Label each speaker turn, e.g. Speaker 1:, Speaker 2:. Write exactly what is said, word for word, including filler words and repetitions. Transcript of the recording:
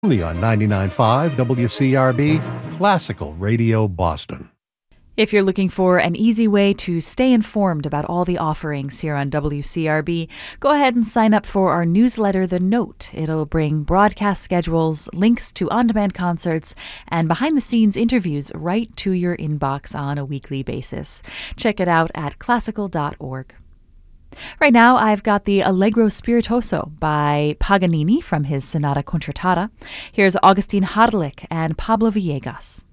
Speaker 1: Only on ninety-nine point five W C R B, Classical Radio Boston.
Speaker 2: If you're looking for an easy way to stay informed about all the offerings here on W C R B, go ahead and sign up for our newsletter, The Note. It'll bring broadcast schedules, links to on-demand concerts, and behind-the-scenes interviews right to your inbox on a weekly basis. Check it out at classical dot org. Right now, I've got the Allegro Spiritoso by Paganini from his Sonata Concertata. Here's Augustin Harlik and Pablo Villegas.